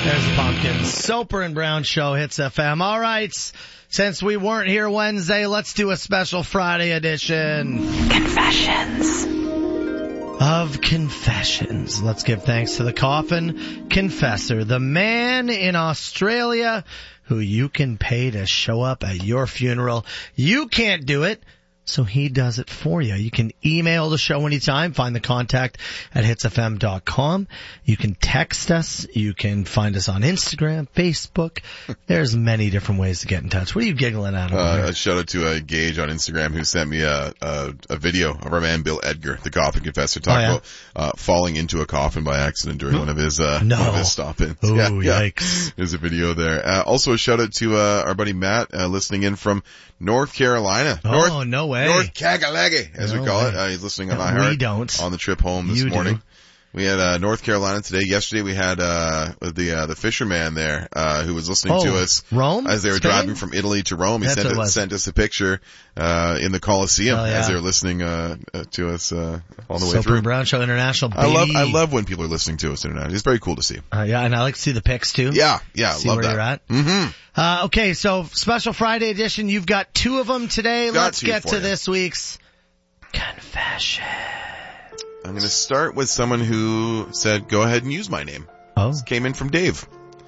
There's the Pumpkins. Soper and Brown Show, Hits FM. All right, since we weren't here Wednesday, let's do a special Friday edition. Confessions of Confessions. Let's give thanks to the Coffin Confessor, the man in Australia who you can pay to show up at your funeral. You can't do it, so he does it for you. You can email the show anytime. Find the contact at hitsfm.com. You can text us. You can find us on Instagram, Facebook. There's many different ways to get in touch. What are you giggling at? A shout out to Gage on Instagram who sent me a video of our man Bill Edgar, the Coffin Confessor, talking about falling into a coffin by accident during one of his stop-ins. Ooh, yikes. There's a video there. Also a shout out to our buddy Matt listening in from North Carolina. No way. North Kakalaki, as we call it. He's listening on iHeart. We don't. On the trip home this morning. Do. We had North Carolina today. Yesterday we had the fisherman there who was listening to us Rome? as they were Spain? driving from Italy to Rome. He sent us a picture in the Coliseum as they were listening to us on the way Soper through. and Brown Show International. Baby. I love when people are listening to us internationally. It's very cool to see. Yeah, and I like to see the pics too. Yeah, see love where that. You're at. Mm-hmm. Okay, so special Friday edition. You've got two of them today. Let's get to you. This week's confession. I'm going to start with someone who said, go ahead and use my name. Oh. This came in from Dave.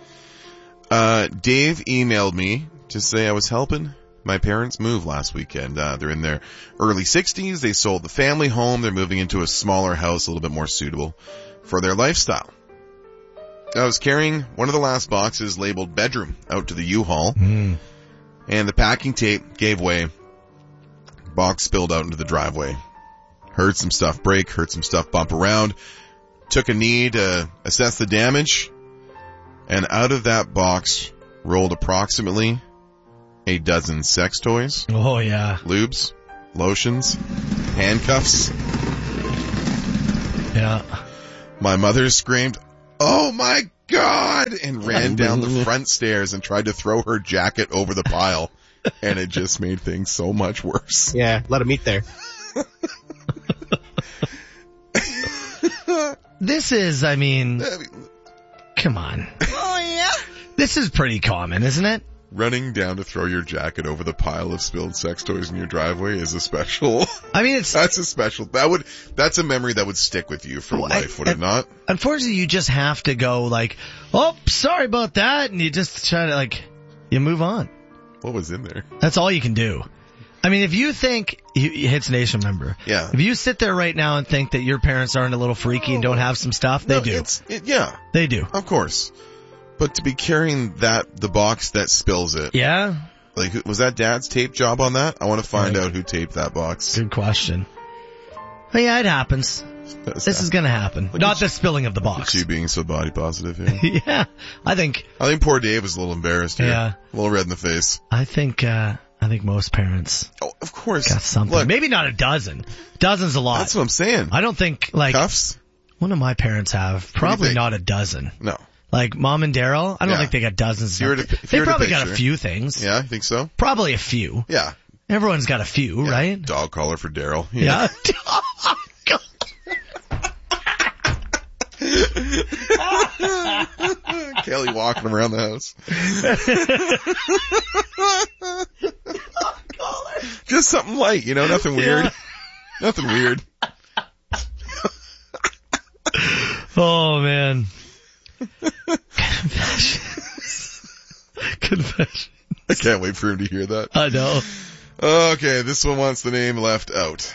Dave emailed me to say I was helping my parents move last weekend. They're in their early 60s. They sold the family home. They're moving into a smaller house, a little bit more suitable for their lifestyle. I was carrying one of the last boxes labeled bedroom out to the U-Haul, and the packing tape gave way. Box spilled out into the driveway. Heard some stuff break, heard some stuff bump around, took a knee to assess the damage, and out of that box rolled approximately a dozen sex toys. Oh, yeah. Lubes, lotions, handcuffs. Yeah. My mother screamed, "Oh my God!" and ran down the front stairs and tried to throw her jacket over the pile, and it just made things so much worse. Yeah, let him eat there. This is, come on. Oh, yeah? This is pretty common, isn't it? Running down to throw your jacket over the pile of spilled sex toys in your driveway is a special. That's a special. That's a memory that would stick with you for life, would it not? Unfortunately, you just have to go like, oh, sorry about that, and you just try to you move on. What was in there? That's all you can do. If you think, Hits Nation member, if you sit there right now and think that your parents aren't a little freaky and don't have some stuff, they do. They do. Of course. But to be carrying the box that spills it. Yeah. Was that Dad's tape job on that? I want to find out who taped that box. Good question. But yeah, it happens. This is going to happen. Not the spilling of the box. You being so body positive here. Yeah. I think poor Dave was a little embarrassed here. Yeah. A little red in the face. I think most parents. Oh, of course. Got something. Look, maybe not a dozen. Dozen's a lot. That's what I'm saying. I don't think cuffs. One of my parents have probably not a dozen. No. Mom and Daryl, I don't think they got dozens. They probably got a few things. Yeah, I think so. Probably a few. Yeah. Everyone's got a few, right? Dog collar for Daryl. Yeah. Kelly walking around the house. Just something light, nothing weird. Yeah. Nothing weird. Oh, man. Confessions. I can't wait for him to hear that. I know. Okay, this one wants the name left out.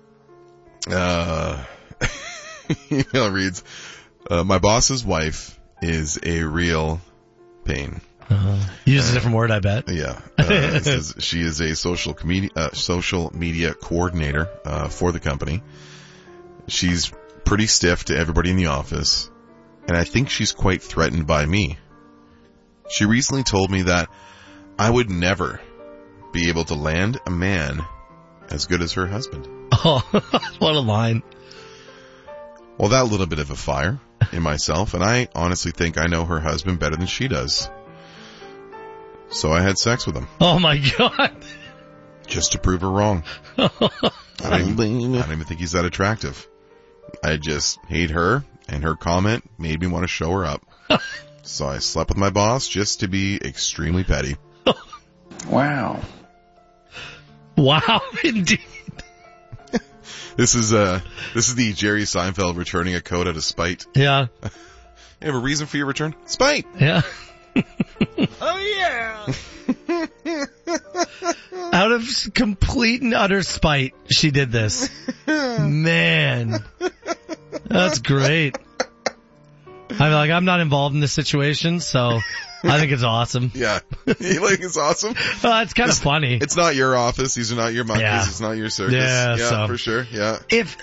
Email reads, my boss's wife is a real pain. Use a different word, I bet. Yeah. It says she is a social media coordinator for the company. She's pretty stiff to everybody in the office, and I think she's quite threatened by me. She recently told me that I would never be able to land a man as good as her husband. Oh, what a line. Well, that little bit of a fire in myself, and I honestly think I know her husband better than she does. So I had sex with him. Oh my God. Just to prove her wrong. I don't even think he's that attractive. I just hate her, and her comment made me want to show her up. So I slept with my boss just to be extremely petty. Wow. Wow, indeed. This is the Jerry Seinfeld returning a coat out of spite. Yeah. You have a reason for your return? Spite! Yeah. Oh yeah. Out of complete and utter spite, she did this. Man. That's great. I'm not involved in this situation, so I think it's awesome. Yeah. You think it's awesome? It's kind of funny. It's not your office. These are not your monkeys. Yeah. It's not your circus. Yeah, so. For sure. Yeah.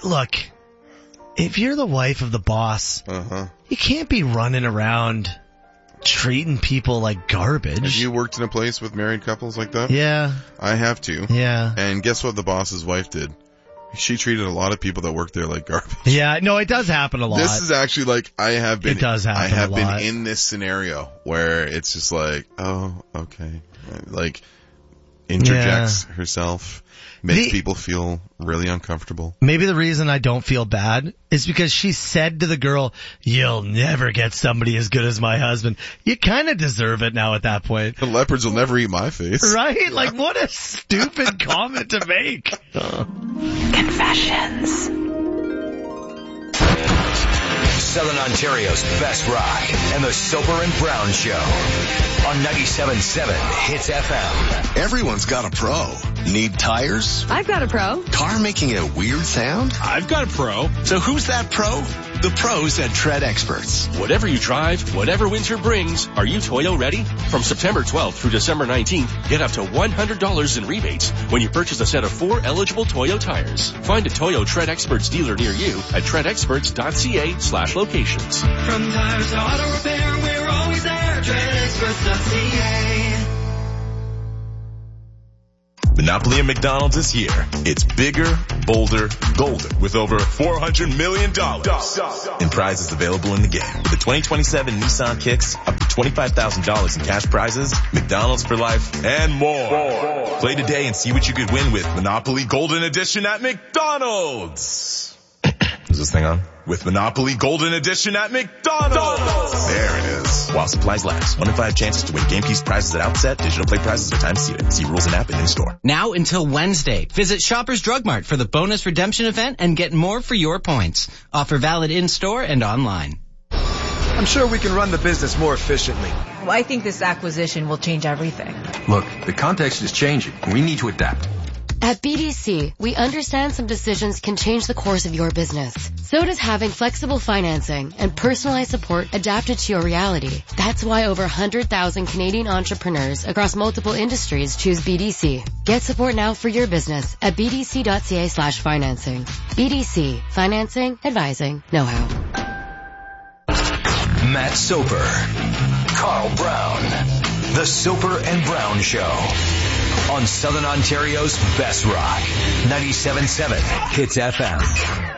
If you're the wife of the boss, you can't be running around treating people like garbage. Have you worked in a place with married couples like that? Yeah. I have too. Yeah. And guess what the boss's wife did? She treated a lot of people that worked there like garbage. Yeah, no, it does happen a lot. This is actually like, it does happen I have a lot. been in this scenario where it's just like, oh, okay. Like, interjects herself, makes people feel really uncomfortable. Maybe the reason I don't feel bad is because she said to the girl, "You'll never get somebody as good as my husband." You kind of deserve it now at that point. The leopards will never eat my face. Right? Like, what a stupid comment to make. Confessions. Southern Ontario's best rock and the Soper and Brown Show on 97.7 Hits FM. Everyone's got a pro. Need tires? I've got a pro. Car making a weird sound? I've got a pro. So who's that pro? The pros at Tread Experts. Whatever you drive, whatever winter brings, are you Toyo ready? From September 12th through December 19th, get up to $100 in rebates when you purchase a set of 4 eligible Toyo tires. Find a Toyo Tread Experts dealer near you at treadexperts.ca/locations. From tires to auto repair, we're always there. treadexperts.ca. Monopoly at McDonald's is here. It's bigger, bolder, golder with over $400 million in prizes available in the game. With the 2027 Nissan Kicks, up to $25,000 in cash prizes, McDonald's for life, and more. Play today and see what you could win with Monopoly Golden Edition at McDonald's. Is this thing on? With Monopoly Golden Edition at McDonald's. There it is. While supplies last. 1 in 5 chances to win game piece prizes at outset. Digital play prizes are time seated. See rules and app in store. Now until Wednesday. Visit Shoppers Drug Mart for the bonus redemption event and get more for your points. Offer valid in-store and online. I'm sure we can run the business more efficiently. Well, I think this acquisition will change everything. Look, the context is changing. We need to adapt. At BDC, we understand some decisions can change the course of your business. So does having flexible financing and personalized support adapted to your reality. That's why over 100,000 Canadian entrepreneurs across multiple industries choose BDC. Get support now for your business at bdc.ca/financing. BDC. Financing, advising, know-how. Matt Soper, Carl Brown, The Soper and Brown Show on Southern Ontario's best rock, 97.7 Hits FM.